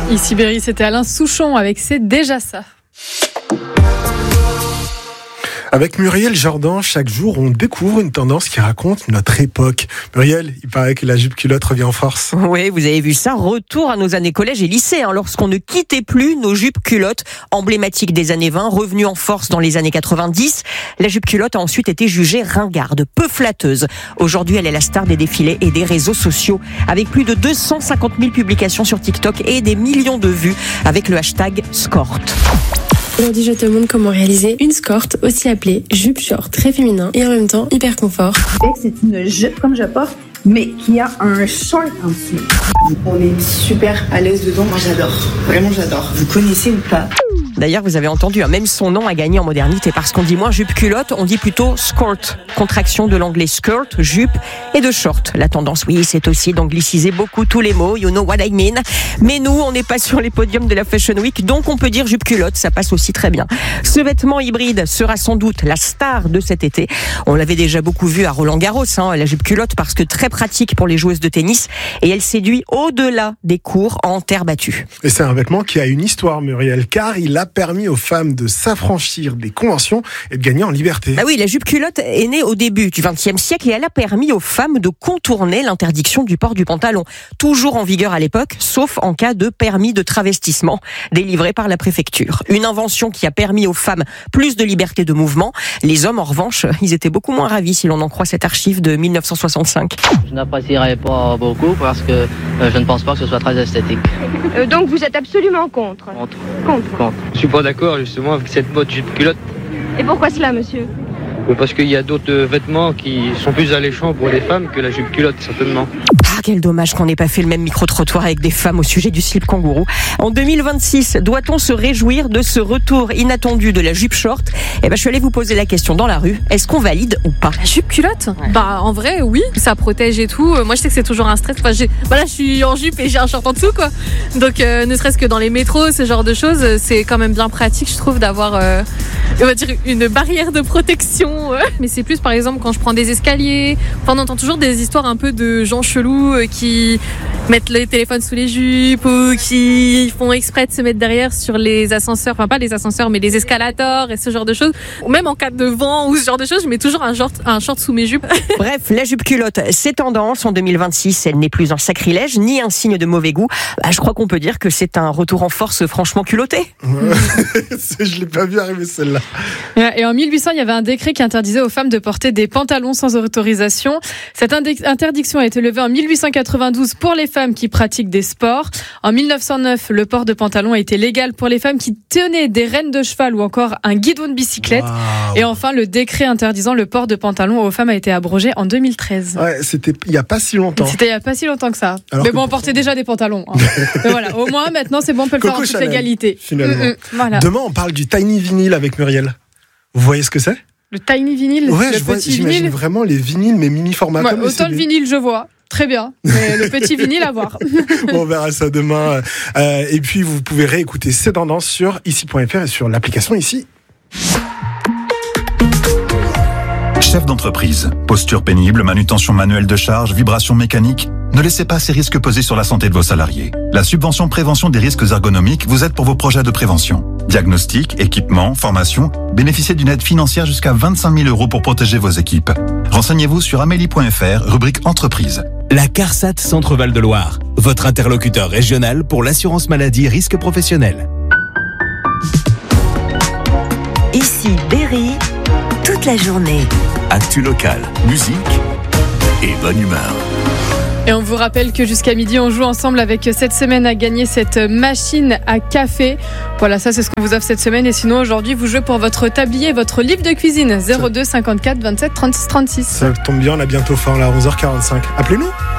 Ici Berry, c'était Alain Souchon avec C'est déjà ça. Avec Muriel Jordan, chaque jour, on découvre une tendance qui raconte notre époque. Muriel, il paraît que la jupe culotte revient en force. Oui, vous avez vu ça. Retour à nos années collège et lycée, lorsqu'on ne quittait plus nos jupes culottes emblématiques des années 20, revenues en force dans les années 90. La jupe culotte a ensuite été jugée ringarde, peu flatteuse. Aujourd'hui, elle est la star des défilés et des réseaux sociaux, avec plus de 250 000 publications sur TikTok et des millions de vues avec le hashtag Skort. Aujourd'hui, je te montre comment réaliser une skort, aussi appelée jupe short, très féminin et en même temps hyper confort. C'est une jupe comme je porte, mais qui a un short en dessous. On est super à l'aise dedans. Moi, j'adore. Vraiment, j'adore. Vous connaissez ou pas ? D'ailleurs, vous avez entendu, même son nom a gagné en modernité parce qu'on dit moins jupe culotte, on dit plutôt skort, contraction de l'anglais skirt, jupe et de short. La tendance, oui, c'est aussi d'angliciser beaucoup tous les mots, you know what I mean. Mais nous, on n'est pas sur les podiums de la Fashion Week, donc on peut dire jupe culotte, ça passe aussi très bien. Ce vêtement hybride sera sans doute la star de cet été. On l'avait déjà beaucoup vu à Roland-Garros, la jupe culotte, parce que très pratique pour les joueuses de tennis et elle séduit au-delà des cours en terre battue. Et c'est un vêtement qui a une histoire, Muriel, car il a permis aux femmes de s'affranchir des conventions et de gagner en liberté. Ah oui, la jupe culotte est née au début du XXe siècle et elle a permis aux femmes de contourner l'interdiction du port du pantalon. Toujours en vigueur à l'époque, sauf en cas de permis de travestissement délivré par la préfecture. Une invention qui a permis aux femmes plus de liberté de mouvement. Les hommes, en revanche, ils étaient beaucoup moins ravis si l'on en croit cette archive de 1965. Je n'apprécierais pas beaucoup parce que je ne pense pas que ce soit très esthétique. Donc vous êtes absolument contre ? Contre. Je suis pas d'accord justement avec cette mode jupe culotte. Et pourquoi cela, monsieur ? Parce qu'il y a d'autres vêtements qui sont plus alléchants pour les femmes que la jupe culotte, certainement. Ah, quel dommage qu'on n'ait pas fait le même micro-trottoir avec des femmes au sujet du slip kangourou. En 2026, doit-on se réjouir de ce retour inattendu de la jupe short ? Je suis allée vous poser la question dans la rue. Est-ce qu'on valide ou pas ? La jupe culotte ? En vrai, oui. Ça protège et tout. Moi, je sais que c'est toujours un stress. Là, je suis en jupe et j'ai un short en dessous, quoi. Donc, ne serait-ce que dans les métros, ce genre de choses, c'est quand même bien pratique, je trouve, d'avoir, on va dire, une barrière de protection. Mais c'est plus, par exemple, quand je prends des escaliers. On entend toujours des histoires un peu de gens chelous qui mettent les téléphones sous les jupes ou qui font exprès de se mettre derrière sur les ascenseurs. Enfin, pas les ascenseurs, mais les escalators et ce genre de choses. Ou même en cas de vent ou ce genre de choses, je mets toujours un short sous mes jupes. Bref, la jupe culotte, c'est tendance. En 2026, elle n'est plus un sacrilège ni un signe de mauvais goût. Je crois qu'on peut dire que c'est un retour en force franchement culotté. Je l'ai pas vu arriver celle-là. Et en 1800, il y avait un décret qui interdisait aux femmes de porter des pantalons sans autorisation. Cette interdiction a été levée en 1892 pour les femmes qui pratiquent des sports. En 1909, le port de pantalon a été légal pour les femmes qui tenaient des rênes de cheval ou encore un guidon de bicyclette. Wow. Et enfin, le décret interdisant le port de pantalon aux femmes a été abrogé en 2013. Ouais, c'était il y a pas si longtemps. C'était il y a pas si longtemps que ça. Alors mais bon, on portait déjà des pantalons. Mais voilà, au moins maintenant c'est bon, on peut le faire en toute légalité. Finalement. Voilà. Demain, on parle du tiny vinyle avec Muriel. Vous voyez ce que c'est ? Le tiny vinyle, ouais, le petit j'imagine vinyle. Vraiment les vinyles, mais mini format. Ouais, comme autant le vinyle, je vois. Très bien. Mais le petit vinyle à voir. On verra ça demain. Et puis, vous pouvez réécouter ces tendances sur ici.fr et sur l'application ici. Chef d'entreprise, posture pénible, manutention manuelle de charge, vibration mécanique. Ne laissez pas ces risques peser sur la santé de vos salariés. La subvention prévention des risques ergonomiques vous aide pour vos projets de prévention. Diagnostic, équipement, formation, bénéficiez d'une aide financière jusqu'à 25 000 € pour protéger vos équipes. Renseignez-vous sur amélie.fr, rubrique entreprise. La CARSAT Centre-Val de Loire, votre interlocuteur régional pour l'assurance maladie risque professionnel. Ici Berry, toute la journée. Actu locale, musique et bonne humeur. Et on vous rappelle que jusqu'à midi, on joue ensemble avec cette semaine à gagner cette machine à café. Voilà, ça c'est ce qu'on vous offre cette semaine. Et sinon, aujourd'hui, vous jouez pour votre tablier, votre livre de cuisine. 02 54 27 36 36. Ça tombe bien, on a bientôt faim là, 11h45. Appelez-nous.